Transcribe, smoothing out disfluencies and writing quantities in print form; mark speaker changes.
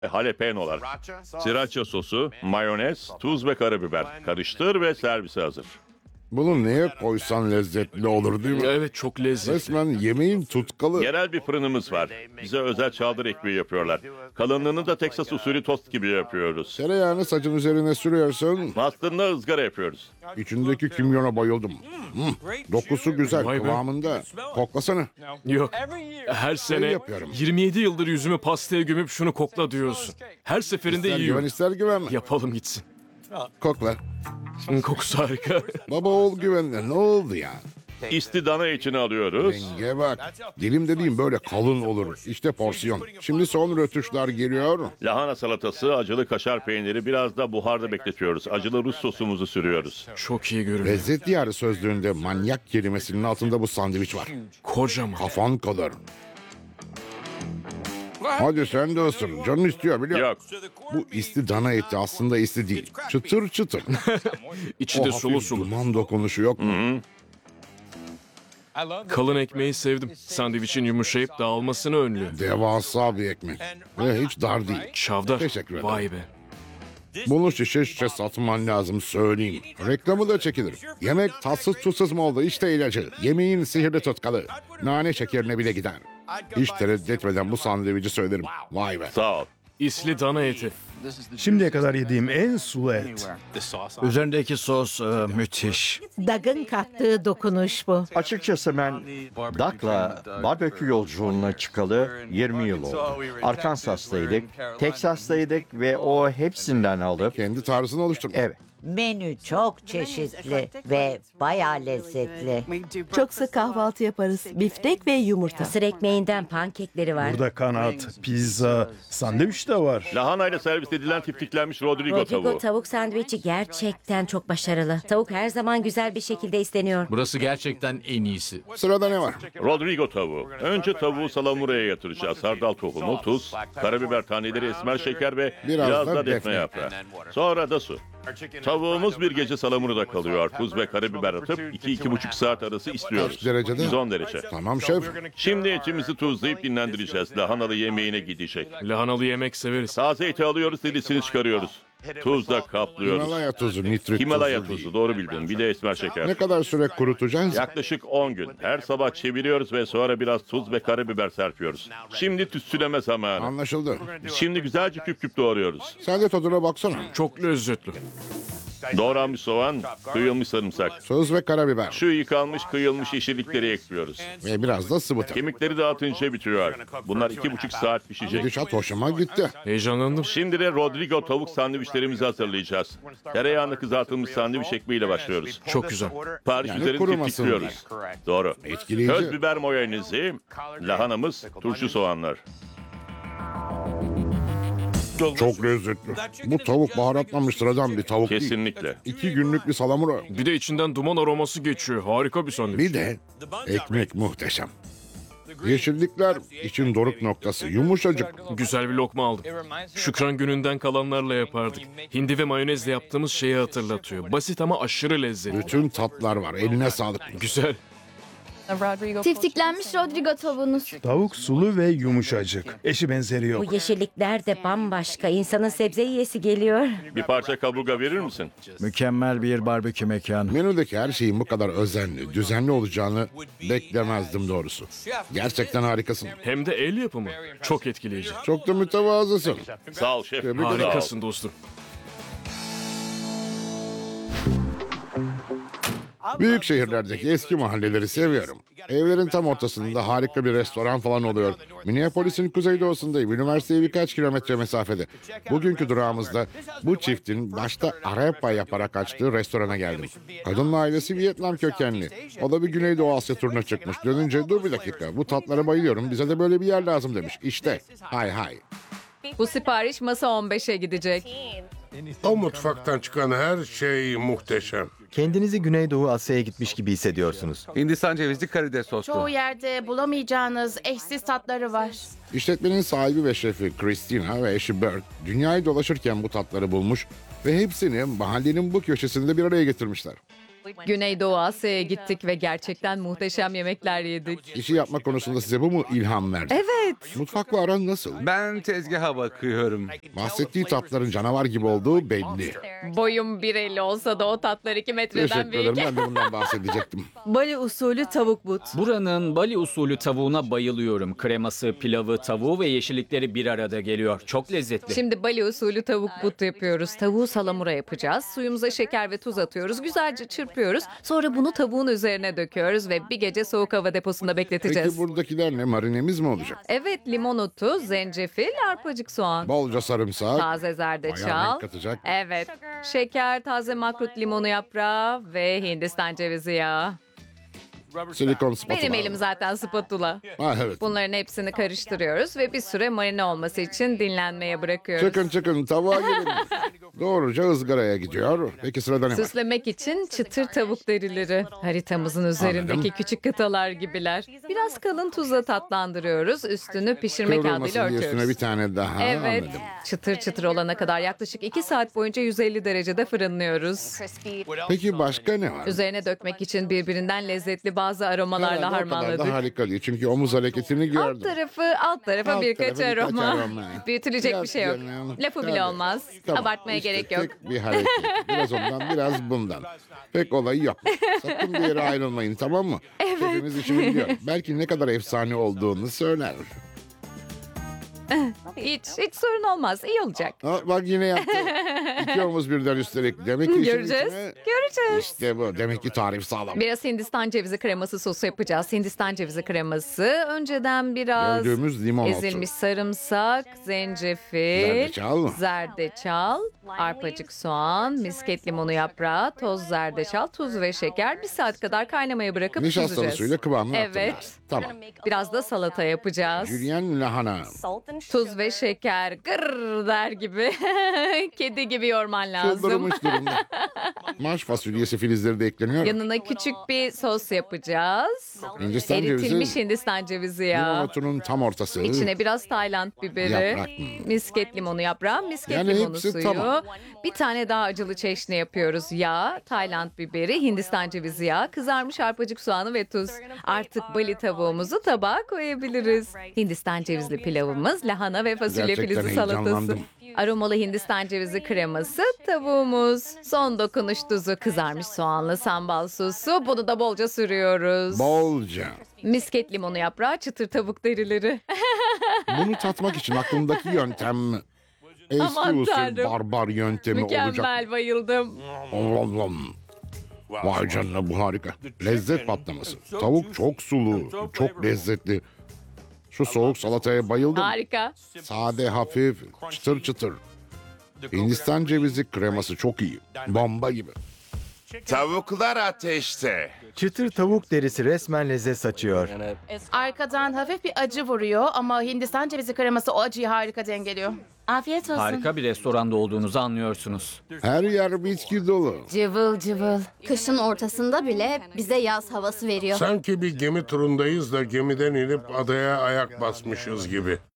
Speaker 1: Jalapenolar, sriracha sosu, mayonez, tuz ve karabiber. Karıştır ve servise hazır.
Speaker 2: Bunu neye koysan lezzetli olur değil mi?
Speaker 3: Evet, çok lezzetli.
Speaker 2: Resmen yemeğin tutkalı.
Speaker 1: Yerel bir fırınımız var. Bize özel çavdar ekmeği yapıyorlar. Kalınlığını da Texas usulü tost gibi yapıyoruz.
Speaker 2: Tereyağını saçın üzerine sürüyorsun.
Speaker 1: Aslında ızgara yapıyoruz.
Speaker 2: İçindeki kimyona bayıldım. Dokusu güzel,
Speaker 3: Vay be.
Speaker 2: kıvamında. Koklasana.
Speaker 3: Yok. Her sene
Speaker 2: yapıyorum.
Speaker 3: 27 yıldır yüzümü pastaya gömüp şunu kokla diyorsun. Her seferinde
Speaker 2: İster güven
Speaker 3: yiyorum.
Speaker 2: ister güvenme.
Speaker 3: Yapalım gitsin.
Speaker 2: Kokla.
Speaker 3: Kokusu harika.
Speaker 2: Baba oğul güvenle. Ne oldu ya?
Speaker 1: İstidana içine alıyoruz.
Speaker 2: Denge bak. Dilim dediğim böyle kalın olur. İşte porsiyon. Şimdi son rötuşlar geliyor.
Speaker 1: Lahana salatası, acılı kaşar peyniri biraz da buharda bekletiyoruz. Acılı Rus sosumuzu sürüyoruz.
Speaker 3: Çok iyi görünüyor.
Speaker 2: Lezzet diyarı sözlüğünde manyak kelimesinin altında bu sandviç var.
Speaker 3: Kocaman.
Speaker 2: Kafan kadar. Hadi sen de ısır. Canın istiyor biliyor
Speaker 1: Yok,
Speaker 2: Bu isti dana eti aslında isti değil. Çıtır çıtır.
Speaker 3: İçi
Speaker 2: O
Speaker 3: de sulu
Speaker 2: hafif
Speaker 3: sulu.
Speaker 2: duman dokunuşu yok mu?
Speaker 3: Kalın ekmeği sevdim. Sandviçin yumuşayıp dağılmasını önlüyor.
Speaker 2: Devasa bir ekmek. Ve hiç dar değil.
Speaker 3: Çavdar.
Speaker 2: Teşekkür ederim.
Speaker 3: Vay be.
Speaker 2: Bunu şişe şişe satman lazım söyleyeyim. Reklamı da çekilir. Yemek tatsız tuzsuz mu oldu? İşte ilacı. Yemeğin sihirli tutkalı. Nane şekerine bile gider. Hiç tereddüt etmeden bu sandviçi söylerim. Vay be.
Speaker 1: sağ ol.
Speaker 3: İsli dana eti.
Speaker 4: Şimdiye kadar yediğim en sulu et.
Speaker 5: Üzerindeki sos müthiş.
Speaker 6: Doug'ın kattığı dokunuş bu.
Speaker 5: Açıkçası ben Doug'la barbekü yolculuğuna çıkalı 20 yıl oldu. Arkansas'taydık, Teksas'taydık ve o hepsinden alıp...
Speaker 2: Kendi tarzını oluşturmuş.
Speaker 5: Evet.
Speaker 6: Menü çok çeşitli ve bayağı lezzetli.
Speaker 7: Çok sık kahvaltı yaparız. Biftek ve yumurta.
Speaker 8: Mısır ekmeğinden pankekleri var.
Speaker 4: Burada kanat, pizza, sandviç de var.
Speaker 1: Lahana ile servis edilen tiftiklenmiş Rodrigo
Speaker 8: Rodrigo
Speaker 1: tavuğu.
Speaker 8: tavuk sandviçi gerçekten çok başarılı. Tavuk her zaman güzel bir şekilde isteniyor.
Speaker 9: Burası gerçekten en iyisi.
Speaker 2: Sırada ne var?
Speaker 1: Rodrigo tavuğu. Önce tavuğu salamuraya yatıracağız. Hardal tohumu, tuz, karabiber taneleri, esmer şeker ve biraz da defne yaprağı. Sonra da su. Tavuğumuz bir gece salamurada kalıyor. Tuz ve karabiber atıp 2-2,5 saat arası istiyoruz.
Speaker 2: Kaç derecede?
Speaker 1: 110 derece.
Speaker 2: Tamam şef.
Speaker 1: Şimdi etimizi tuzlayıp dinlendireceğiz. Lahanalı yemeğine gidecek.
Speaker 3: Lahanalı yemek severiz.
Speaker 1: Taze eti alıyoruz, delisini çıkarıyoruz. Tuzla kaplıyoruz.
Speaker 2: Himalaya tuzu, nitrit
Speaker 1: Himalaya
Speaker 2: tuzu
Speaker 1: tuzu,
Speaker 2: değil.
Speaker 1: doğru bildin. Bir de esmer şeker.
Speaker 2: Ne kadar süre kurutacağız?
Speaker 1: Yaklaşık 10 gün. Her sabah çeviriyoruz ve sonra biraz tuz ve karabiber serpiyoruz. Şimdi tütsüleme zamanı.
Speaker 2: Anlaşıldı.
Speaker 1: Şimdi güzelce küp küp doğruyoruz.
Speaker 2: Sen de tadına baksana.
Speaker 3: Çok lezzetli.
Speaker 1: Doğranmış soğan, kıyılmış sarımsak.
Speaker 2: Söz ve karabiber.
Speaker 1: Şu yıkanmış kıyılmış yeşillikleri ekliyoruz.
Speaker 2: Ve biraz da sıvı tabii.
Speaker 1: Kemikleri dağıtınca bitiyor. Bunlar 2,5 saat pişecek.
Speaker 2: Gidişat hoşuma gitti.
Speaker 3: Heyecanlandım.
Speaker 1: Şimdi de Rodrigo tavuk sandviçlerimizi hazırlayacağız. Tereyağında kızartılmış sandviç ekmeğiyle başlıyoruz.
Speaker 3: Çok güzel.
Speaker 1: Sipariş
Speaker 2: Yani
Speaker 1: üzerine
Speaker 2: kurumasın
Speaker 1: tiftikliyoruz. Doğru.
Speaker 2: Etkileyici.
Speaker 1: Köz biber mayonezi, lahanamız, turşu soğanlar.
Speaker 2: Çok lezzetli. Bu tavuk baharatlanmış sıradan bir tavuk değil.
Speaker 1: Kesinlikle.
Speaker 2: 2 günlük bir salamura.
Speaker 3: Bir de içinden duman aroması geçiyor. Harika bir sandviç.
Speaker 2: Bir de ekmek muhteşem. Yeşillikler için doruk noktası. Yumuşacık.
Speaker 3: Güzel bir lokma aldım. Şükran gününden kalanlarla yapardık. Hindi ve mayonezle yaptığımız şeyi hatırlatıyor. Basit ama aşırı lezzetli.
Speaker 2: Bütün tatlar var. Eline sağlık.
Speaker 3: Güzel.
Speaker 10: Tiftiklenmiş Rodrigo tavuğunuz.
Speaker 4: Tavuk sulu ve yumuşacık. Eşi benzeri yok.
Speaker 8: Bu yeşillikler de bambaşka. İnsanın sebze yiyesi geliyor.
Speaker 1: Bir parça kaburga verir misin?
Speaker 5: Mükemmel bir barbekü mekanı.
Speaker 2: Menüdeki her şeyin bu kadar özenli, düzenli olacağını beklemezdim doğrusu. Gerçekten harikasın.
Speaker 3: Hem de el yapımı. Çok etkileyici.
Speaker 2: Çok da mütevazısın.
Speaker 1: Sağ ol şef.
Speaker 2: Tebrik ederim.
Speaker 1: Sağ ol.
Speaker 3: Harikasın dostum.
Speaker 2: Büyük şehirlerdeki eski mahalleleri seviyorum. Evlerin tam ortasında harika bir restoran falan oluyor. Minneapolis'in kuzeydoğusundayım. Üniversiteye birkaç kilometre mesafede. Bugünkü durağımızda bu çiftin başta arepa yaparak açtığı restorana geldim. Kadının ailesi Vietnam kökenli. O da bir Güneydoğu Asya turuna çıkmış. Dönünce dur bir dakika bu tatlara bayılıyorum. Bize de böyle bir yer lazım demiş. İşte hay hay.
Speaker 7: Bu sipariş masa 15'e gidecek.
Speaker 11: O mutfaktan çıkan her şey muhteşem.
Speaker 5: Kendinizi Güneydoğu Asya'ya gitmiş gibi hissediyorsunuz.
Speaker 9: Hindistan cevizli karides soslu.
Speaker 10: Çoğu yerde bulamayacağınız eşsiz tatları var.
Speaker 2: İşletmenin sahibi ve şefi Christina ve eşi Bert dünyayı dolaşırken bu tatları bulmuş ve hepsini mahallenin bu köşesinde bir araya getirmişler.
Speaker 12: Güneydoğu Asya'ya gittik ve gerçekten muhteşem yemekler yedik.
Speaker 2: İşi yapma konusunda size bu mu ilham verdi?
Speaker 12: Evet.
Speaker 2: Mutfakla aran nasıl?
Speaker 9: Ben tezgaha bakıyorum.
Speaker 2: Bahsettiği tatların canavar gibi olduğu belli.
Speaker 12: Boyum 1,50 olsa da o tatlar 2 metreden
Speaker 2: Teşekkür
Speaker 12: büyük.
Speaker 2: ederim. Ben de bundan bahsedecektim.
Speaker 7: Bali usulü tavuk but.
Speaker 13: Buranın Bali usulü tavuğuna bayılıyorum. Kreması, pilavı, tavuğu ve yeşillikleri bir arada geliyor. Çok lezzetli.
Speaker 12: Şimdi Bali usulü tavuk but yapıyoruz. Tavuğu salamura yapacağız. Suyumuza şeker ve tuz atıyoruz. Güzelce çırpıyoruz. Sonra bunu tavuğun üzerine döküyoruz ve bir gece soğuk hava deposunda bekleteceğiz.
Speaker 2: Peki buradakiler ne? Marinemiz mi olacak?
Speaker 12: Evet, limon otu, zencefil, arpacık soğan.
Speaker 2: Bolca sarımsak.
Speaker 12: Taze
Speaker 2: Bayağı
Speaker 12: zerdeçal.
Speaker 2: renk katacak.
Speaker 12: Evet. Şeker, taze makrut limonu yaprağı ve Hindistan cevizi yağı.
Speaker 2: Silikon spatula.
Speaker 12: Benim elim zaten spatula.
Speaker 2: Ha, evet.
Speaker 12: Bunların hepsini karıştırıyoruz ve bir süre marine olması için dinlenmeye bırakıyoruz.
Speaker 2: Çıkın tavuğa gelin. Doğruca ızgaraya gidiyor. Peki sırada ne var?
Speaker 12: Süslemek için çıtır tavuk derileri. Haritamızın üzerindeki
Speaker 2: Anladım.
Speaker 12: küçük kıtalar gibiler. Biraz kalın tuzla tatlandırıyoruz. Üstünü pişirme kağıdıyla
Speaker 2: Kıvrılmasın diye
Speaker 12: örtüyoruz.
Speaker 2: üstüne bir tane daha.
Speaker 12: Evet.
Speaker 2: Anladım.
Speaker 12: Çıtır çıtır olana kadar yaklaşık 2 saat boyunca 150 derecede fırınlıyoruz.
Speaker 2: Peki başka ne var?
Speaker 12: Üzerine dökmek için birbirinden lezzetli bazı aromalarla
Speaker 2: Herhalde o kadar da
Speaker 12: harmanladık.
Speaker 2: harika değil. Çünkü omuz hareketini
Speaker 12: Alt
Speaker 2: gördüm.
Speaker 12: tarafa
Speaker 2: Alt
Speaker 12: birkaç
Speaker 2: tarafı birkaç
Speaker 12: aroma.
Speaker 2: aroma.
Speaker 12: Büyütülecek
Speaker 2: Biraz
Speaker 12: bir şey yok.
Speaker 2: canım.
Speaker 12: Lafı bile
Speaker 2: Tabii.
Speaker 12: olmaz.
Speaker 2: Tamam,
Speaker 12: Abartmaya
Speaker 2: işte
Speaker 12: gerek yok.
Speaker 2: tek bir hareket. Biraz ondan biraz bundan. Pek olayı yok. Sakın bir yere ayrılmayın, tamam mı? Evet. Hepimiz işini biliyor. Belki ne kadar efsane olduğunu söyler.
Speaker 12: Hiç sorun olmaz. İyi olacak.
Speaker 2: Ha, bak yine yaptı. İki omuz birden üstelik. Demek ki işin
Speaker 12: Göreceğiz.
Speaker 2: içine-
Speaker 12: Göreceğiz.
Speaker 2: İşte bu. Demek ki tarif sağlam.
Speaker 12: Biraz Hindistan cevizi kreması sosu yapacağız. Hindistan cevizi kreması. Önceden biraz
Speaker 2: Gördüğümüz limon otu.
Speaker 12: ezilmiş sarımsak, zencefil,
Speaker 2: Zerdeçal.
Speaker 12: zerdeçal, arpacık soğan, misket limonu yaprağı, toz zerdeçal, tuz ve şeker. 1 saat kadar kaynamaya bırakıp
Speaker 2: Nişastalı
Speaker 12: süzeceğiz.
Speaker 2: suyla kıvamını
Speaker 12: Evet.
Speaker 2: arttıracağız. Tamam.
Speaker 12: Biraz da salata yapacağız.
Speaker 2: Julian lahana.
Speaker 12: Tuz ve şeker gırr der gibi. Kedi gibi yorman lazım.
Speaker 2: Çıldırmış durumda. Maş fasulyesi filizleri de ekleniyor.
Speaker 12: Yanına küçük bir sos yapacağız.
Speaker 2: Hindistan
Speaker 12: Eritilmiş
Speaker 2: cevizi.
Speaker 12: Hindistan cevizi
Speaker 2: Limon
Speaker 12: yağı.
Speaker 2: otunun tam ortası.
Speaker 12: İçine biraz Tayland biberi,
Speaker 2: Yaprak.
Speaker 12: misket limonu yaprağı, misket
Speaker 2: Yani
Speaker 12: limonu
Speaker 2: hepsi
Speaker 12: suyu.
Speaker 2: tamam.
Speaker 12: Bir tane daha acılı çeşni yapıyoruz. Yağ, Tayland biberi, Hindistan cevizi yağı, kızarmış arpacık soğanı ve tuz. Artık Bali tavuğumuzu tabağa koyabiliriz. Hindistan cevizli pilavımız, lahana ve fasulye
Speaker 2: Gerçekten
Speaker 12: filizi salatası.
Speaker 2: heyecanlandım.
Speaker 12: Aromalı Hindistan cevizi kreması, tavuğumuz, son dokunuş tuzu, kızarmış soğanlı sambal sosu. Bunu da bolca sürüyoruz.
Speaker 2: Bolca.
Speaker 12: Misket limonu yaprağı, çıtır tavuk derileri.
Speaker 2: Bunu tatmak için aklımdaki yöntem eski
Speaker 12: Aman
Speaker 2: usul
Speaker 12: Tanrım.
Speaker 2: barbar yöntemi olacak.
Speaker 12: Mükemmel, bayıldım.
Speaker 2: Allah'ım. Vay canına bu harika. Lezzet patlaması. Tavuk çok sulu, çok lezzetli. Şu soğuk salataya bayıldım.
Speaker 12: Harika.
Speaker 2: Sade, hafif, çıtır çıtır. Hindistan cevizi kreması çok iyi. Bomba gibi.
Speaker 14: Tavuklar ateşte.
Speaker 5: Çıtır tavuk derisi resmen lezzet saçıyor.
Speaker 10: Arkadan hafif bir acı vuruyor ama Hindistan cevizi kreması o acıyı harika dengeliyor. Afiyet olsun.
Speaker 13: Harika bir restoranda olduğunuzu anlıyorsunuz.
Speaker 2: Her yer bitki dolu.
Speaker 10: Cıvıl cıvıl.
Speaker 15: Kışın ortasında bile bize yaz havası veriyor.
Speaker 11: Sanki bir gemi turundayız da gemiden inip adaya ayak basmışız gibi.